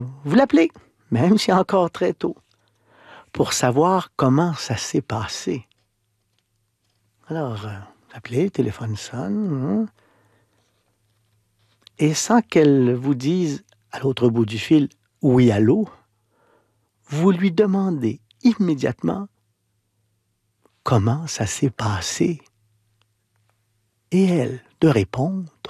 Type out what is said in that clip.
Vous l'appelez, même si encore très tôt, pour savoir comment ça s'est passé. Alors, vous appelez, le téléphone sonne, et sans qu'elle vous dise à l'autre bout du fil « Oui, allô », vous lui demandez immédiatement comment ça s'est passé. Et elle de répondre